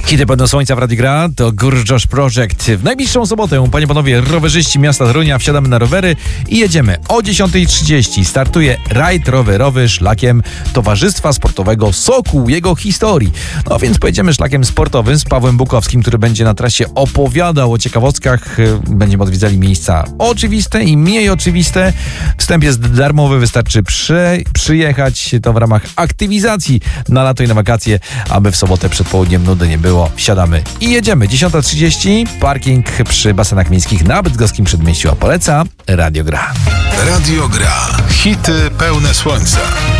Hity Pełne Słońca w Radiu Gra to Górczosz Project. W najbliższą sobotę, panie panowie, rowerzyści miasta Torunia, wsiadamy na rowery i jedziemy. O 10:30 startuje rajd rowerowy szlakiem Towarzystwa Sportowego Sokół, jego historii. No więc pojedziemy szlakiem sportowym z Pawłem Bukowskim, który będzie na trasie opowiadał o ciekawostkach. Będziemy odwiedzali miejsca oczywiste i mniej oczywiste. Wstęp jest darmowy, wystarczy przyjechać. To w ramach aktywizacji na lato i na wakacje, aby w sobotę przed południem nudy nie było. Wsiadamy i jedziemy. 10:30, parking przy basenach miejskich na bydgoskim przedmieściu, a poleca Radio Gra. Radio Gra. Hity pełne słońca.